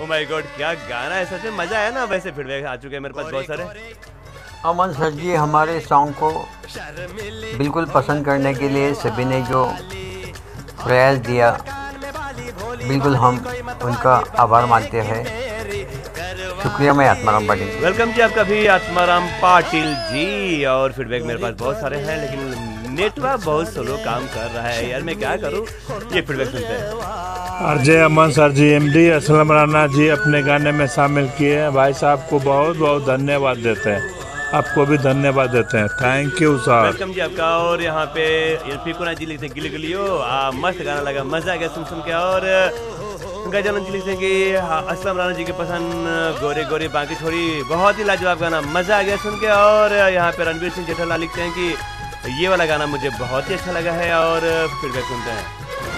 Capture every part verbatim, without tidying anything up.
My God, क्या गाना है, सच में मजा आया ना। वैसे फीडबैक आ चुके हैं मेरे पास बहुत सारे। अमन सर जी हमारे सॉन्ग को बिल्कुल पसंद करने के लिए सभी ने जो प्रयास दिया, बिल्कुल हम उनका आभार मानते हैं। शुक्रिया। मैं आत्माराम पाटिल। वेलकम जी आपका भी, आत्माराम पाटिल जी। और फीडबैक मेरे पास बहुत सारे हैं, लेकिन नेटवर्क बहुत स्लो काम कर रहा है यार, मैं क्या करूं। ये फीडबैक सुनते हैं। आरजे अमन सर जी, एमडी असलम राना जी अपने गाने में शामिल किए हैं। भाई साहब को बहुत बहुत धन्यवाद देते हैं, आपको भी धन्यवाद देते हैं। Thank you sir. वेलकम जी आपका। और यहाँ पे फिकुना जी लिखते हैं गिली गिलियो, आ, मस्त गाना लगा, मजा आ गया सुन सुन के। और गजानन जी लिखते हैं कि असलम राना जी के पसंद गोरे गोरे बाकी छोड़ी, बहुत ही लाजवाब गाना, मजा आ गया सुन के। और यहाँ पे रणवीर सिंह जेठाला लिखते हैं कि ये वाला गाना मुझे बहुत ही अच्छा लगा है। और फीडबैक सुनते हैं।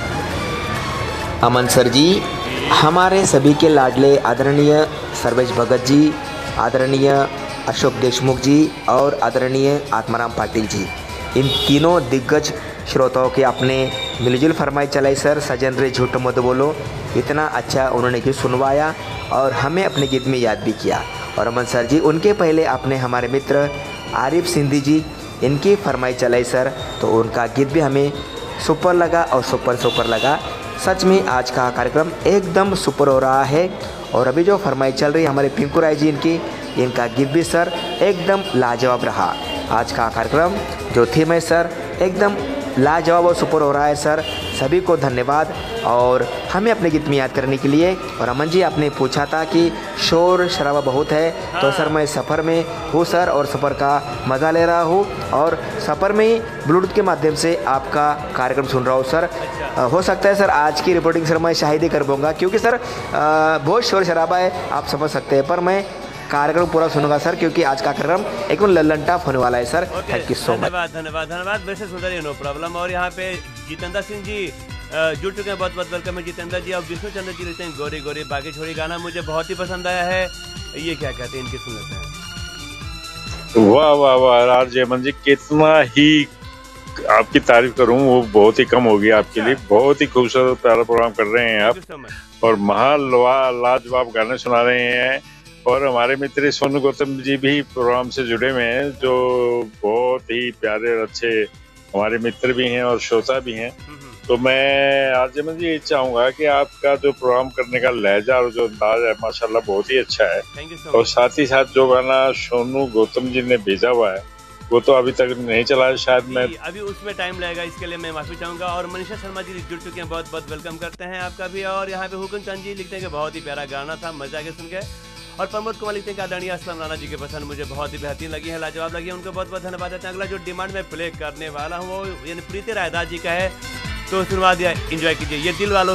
अमन सर जी, हमारे सभी के लाडले आदरणीय सर्वेश भगत जी, आदरणीय अशोक देशमुख जी और आदरणीय आत्माराम पाटिल जी, इन तीनों दिग्गज श्रोताओं के आपने मिलजुल फरमाई चलाई सर। सजन रे झूठ मत बोलो, इतना अच्छा उन्होंने गीत सुनवाया और हमें अपने गीत में याद भी किया। और अमन सर जी, उनके पहले आपने हमारे मित्र आरिफ सिंधी जी, इनकी फरमाई चलाई सर, तो उनका गीत भी हमें सुपर लगा और सुपर सुपर लगा। सच में आज का कार्यक्रम एकदम सुपर हो रहा है। और अभी जो फरमाई चल रही है हमारे पिंकू राय जी, इनकी इनका गीत भी सर एकदम लाजवाब रहा। आज का कार्यक्रम जो थीम है सर एकदम लाजवाब और सुपर हो रहा है सर। सभी को धन्यवाद और हमें अपने गीत में याद करने के लिए। और अमन जी, आपने पूछा था कि शोर शराबा बहुत है, तो सर मैं सफ़र में हूँ सर और सफ़र का मज़ा ले रहा हूँ और सफ़र में ही ब्लूटूथ के माध्यम से आपका कार्यक्रम सुन रहा हूँ सर। आ, हो सकता है सर आज की रिपोर्टिंग सर मैं शायद ही कर पाऊँगा, क्योंकि सर आ, बहुत शोर शराबा है, आप समझ सकते हैं, पर मैं कार्यक्रम पूरा सुनूंगा सर, क्योंकि आज का कार्यक्रम एकदम लल्लन टॉप होने वाला है sir. Thank you so much. धन्यवाद धन्यवाद धन्यवाद। वैसे सुंदर नो प्रॉब्लम। और यहाँ पे जितेंद्र सिंह जी जुड़ चुके हैं, बहुत बहुत वेलकम है जितेंद्र जी। और विष्णु चंद्र जी लिखते हैं गोरी गोरी बाकी छोड़ी, गाना मुझे बहुत ही पसंद आया है। ये क्या कहते हैं, इनकी सुन लेते हैं। वाह वाह वाह आरजे अमन जी, कितना ही आपकी तारीफ करूं वो बहुत ही कम होगी आपके लिए। बहुत ही खूबसूरत प्यारा प्रोग्राम कर रहे हैं आप और महान लाजवाब गाने सुना रहे हैं। और हमारे मित्र सोनू गौतम जी भी प्रोग्राम से जुड़े हुए हैं, जो बहुत ही प्यारे और अच्छे हमारे मित्र भी हैं और श्रोता भी हैं। तो मैं आज मैं ये चाहूँगा कि आपका जो प्रोग्राम करने का लहजा और जो अंदाज है माशाल्लाह बहुत ही अच्छा है। और साथ ही साथ जो गाना सोनू गौतम जी ने भेजा हुआ है वो तो अभी तक नहीं चला है शायद, मैं अभी उसमें टाइम लगेगा, इसके लिए मैं माफी चाहूंगा। और मनीषा शर्मा जी जुड़ चुके हैं, बहुत बहुत वेलकम करते हैं आपका भी। और यहाँ पे हुकुम चंद जी लिखते हैं कि बहुत ही प्यारा गाना था, मजा आ गया सुन के। और प्रमोद कुमार लिखते हैं कि आदरणीय असलम राना जी के पसंद मुझे बहुत ही बेहतरीन लगी है, लाजवाब लगी है, उनको बहुत बहुत धन्यवाद देते हैं। अगला जो डिमांड में प्ले करने वाला हूँ वो यानी प्रीति रायदास जी का है, तो सुनवा दिया, एंजॉय कीजिए। ये दिल वालों